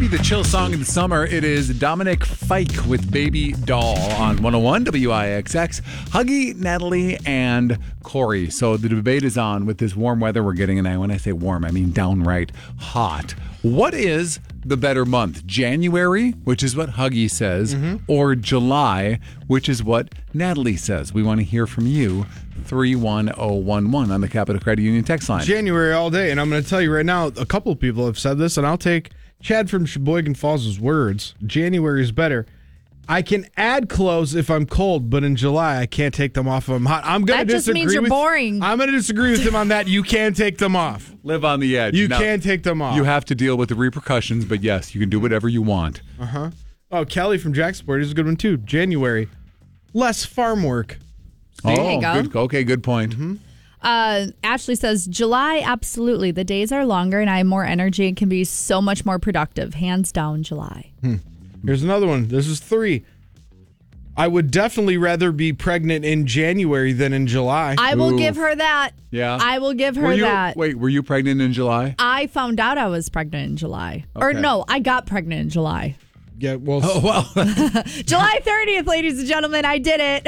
be the chill song of the summer. It is Dominic Fike with Baby Doll on 101 WIXX. Huggy, Natalie, and Corey. So the debate is on with this warm weather we're getting. And when I say warm, I mean downright hot. What is the better month? January, which is what Huggy says, or July, which is what Natalie says? We want to hear from you. 31011 on the Capital Credit Union text line. January all day. And I'm going to tell you right now, a couple of people have said this, and I'll take Chad from Sheboygan Falls' words. January is better. I can add clothes if I'm cold, but in July, I can't take them off if I'm hot. I'm going to disagree. That just means you're boring. I'm going to disagree with him on that. You can take them off. Live on the edge. You can take them off. You have to deal with the repercussions, but yes, you can do whatever you want. Uh-huh. Oh, Kelly from Jacksport is a good one, too. January, less farm work. There you go. Good point. Mm-hmm. Ashley says, July, absolutely. The days are longer and I have more energy and can be so much more productive. Hands down, July. Here's another one. This is 3. I would definitely rather be pregnant in January than in July. I will give her that. Yeah. I will give her that. Wait, were you pregnant in July? I found out I was pregnant in July. Or Okay. no, I got pregnant in July. Yeah, well, July 30th, ladies and gentlemen, I did it.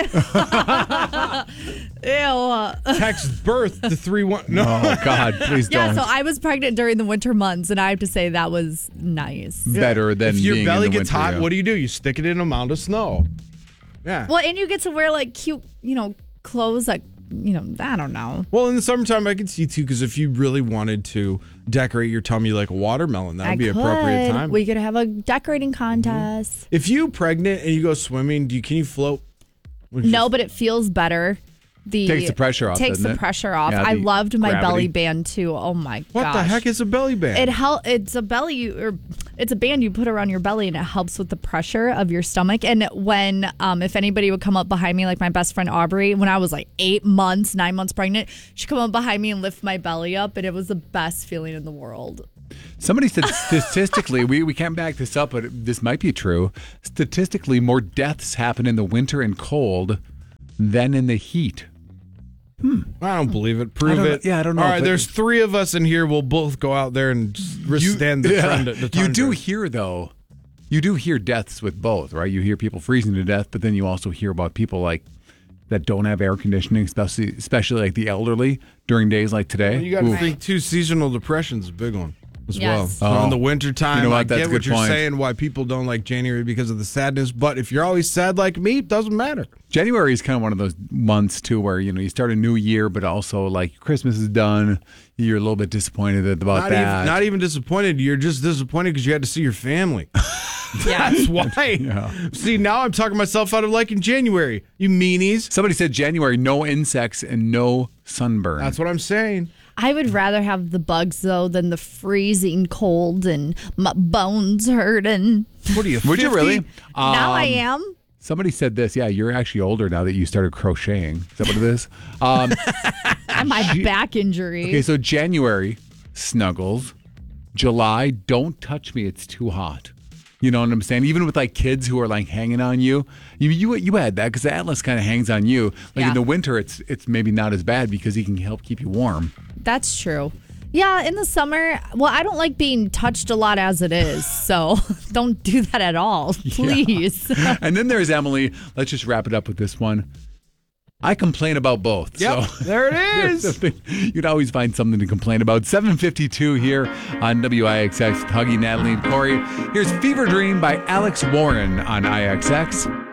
Ew. text birth to 31. No. Oh, God, please Yeah, don't. so I was pregnant during the winter months, and I have to say that was nice. Better than If your being belly in the gets winter, hot, yeah. what do? You stick it in a mound of snow. Yeah. Well, and you get to wear like cute, clothes that, I don't know. Well, in the summertime, I could see too, because if you really wanted to decorate your tummy like a watermelon, that would be appropriate time. We could have a decorating contest. If you pregnant and you go swimming, can you float? No, but it feels better. Takes the pressure off, Takes doesn't the it? pressure off. Yeah, I the loved my gravity. belly band too. Oh my gosh. What the heck is a belly band? It's a it's a band you put around your belly, and it helps with the pressure of your stomach. And when if anybody would come up behind me, like my best friend Aubrey, when I was like 9 months pregnant, she'd come up behind me and lift my belly up, and it was the best feeling in the world. Somebody said statistically, we can't back this up, but this might be true. Statistically, more deaths happen in the winter and cold than in the heat. I don't believe it. Prove it. Yeah, I don't know. All right, there's 3 of us in here. We'll both go out there and withstand the trend. The You do tundra. hear deaths with both, right? You hear people freezing to death, but then you also hear about people like that don't have air conditioning, especially like the elderly during days like today. You got to think too. Seasonal depression's a big one as Yes. well. Oh. In the wintertime, You know what? I That's get a what good you're point. saying. Why people don't like January because of the sadness. But if you're always sad like me, it doesn't matter. January is kind of one of those months too where you start a new year, but also like Christmas is done. You're a little bit disappointed about that. Not even disappointed. You're just disappointed because you had to see your family. Yeah. That's why. Yeah. See, now I'm talking myself out of liking January. You meanies. Somebody said January, no insects and no sunburn. That's what I'm saying. I would rather have the bugs though than the freezing cold and my bones hurting. What are you? Would you 50? really? Now I am. Somebody said this. Yeah, you're actually older now that you started crocheting. Is that what it is? And my back injury. Okay, so January, snuggles. July, don't touch me. It's too hot. You know what I'm saying? Even with like kids who are like hanging on you, you had that because the Atlas kind of hangs on you. Like Yeah. in the winter, it's maybe not as bad because he can help keep you warm. That's true. Yeah, in the summer, well, I don't like being touched a lot as it is, so don't do that at all, please. And then there's Emily. Let's just wrap it up with this one. I complain about both. Yep, So there it is. You'd always find something to complain about. 7:52 here on WIXX with Huggy, Natalie, and Corey. Here's Fever Dream by Alex Warren on IXX.